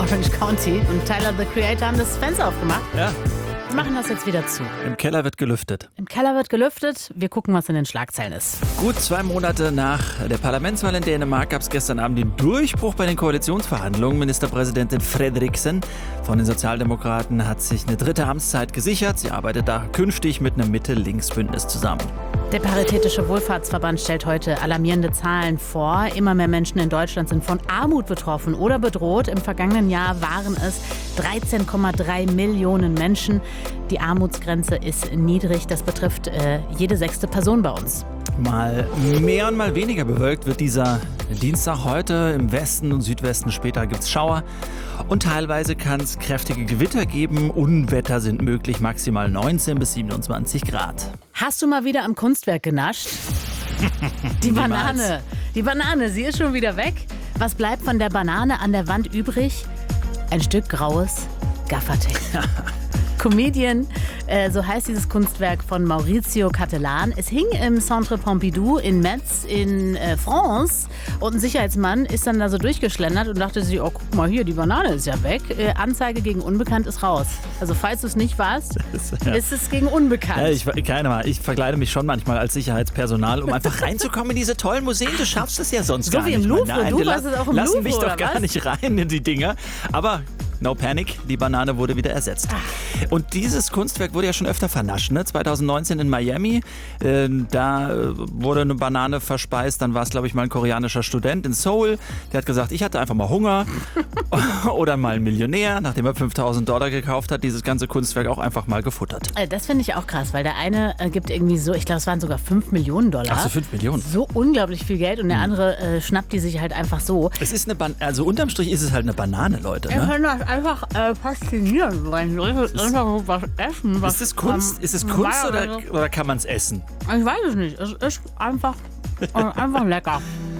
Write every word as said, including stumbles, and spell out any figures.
Orange County. Und Tyler, the Creator, haben das Fenster aufgemacht. Ja. Wir machen das jetzt wieder zu. Im Keller wird gelüftet. Im Keller wird gelüftet. Wir gucken, was in den Schlagzeilen ist. Gut zwei Monate nach der Parlamentswahl in Dänemark gab es gestern Abend den Durchbruch bei den Koalitionsverhandlungen. Ministerpräsidentin Frederiksen von den Sozialdemokraten hat sich eine dritte Amtszeit gesichert. Sie arbeitet da künftig mit einem Mitte-Links-Bündnis zusammen. Der Paritätische Wohlfahrtsverband stellt heute alarmierende Zahlen vor. Immer mehr Menschen in Deutschland sind von Armut betroffen oder bedroht. Im vergangenen Jahr waren es dreizehn Komma drei Millionen Menschen. Die Armutsgrenze ist niedrig. Das betrifft äh, jede sechste Person bei uns. Mal mehr und mal weniger bewölkt wird dieser Dienstag heute. Im Westen und Südwesten später gibt es Schauer. Und teilweise kann es kräftige Gewitter geben. Unwetter sind möglich, maximal neunzehn bis siebenundzwanzig Grad. Hast du mal wieder am Kunstwerk genascht? Die Banane. Die Banane, sie ist schon wieder weg. Was bleibt von der Banane an der Wand übrig? Ein Stück graues Gaffertape. Comedian, äh, so heißt dieses Kunstwerk von Maurizio Cattelan. Es hing im Centre Pompidou in Metz in äh, France und ein Sicherheitsmann ist dann da so durchgeschlendert und dachte sich, oh guck mal hier, die Banane ist ja weg. Äh, Anzeige gegen Unbekannt ist raus. Also falls du es nicht warst, ist, ja. ist es gegen Unbekannt. Ja, ich, keine Mal. Ich verkleide mich schon manchmal als Sicherheitspersonal, um einfach reinzukommen in diese tollen Museen. Du schaffst es ja sonst so gar nicht. So wie im Louvre, Nein, du warst es auch im lassen Louvre, mich doch oder gar was? nicht rein in die Dinger. Aber no panic, die Banane wurde wieder ersetzt. Ach. Und dieses Kunstwerk wurde ja schon öfter vernascht. Ne? zwanzig neunzehn in Miami, äh, da äh, wurde eine Banane verspeist. Dann war es, glaube ich, mal ein koreanischer Student in Seoul. Der hat gesagt, ich hatte einfach mal Hunger. Oder mal ein Millionär, nachdem er fünftausend Dollar gekauft hat, dieses ganze Kunstwerk auch einfach mal gefuttert. Das finde ich auch krass, weil der eine äh, gibt irgendwie so, ich glaube, es waren sogar fünf Millionen Dollar. Ach so, fünf Millionen. So unglaublich viel Geld und der andere äh, schnappt die sich halt einfach so. Es ist eine Ban- also unterm Strich ist es halt eine Banane, Leute. Ich Ne? finde das einfach äh, faszinierend, weil Leute einfach so was essen. Was, Ist es Kunst, ähm, ist es Kunst oder, normalerweise- oder kann man es essen? Ich weiß es nicht. Es ist einfach, äh, einfach lecker.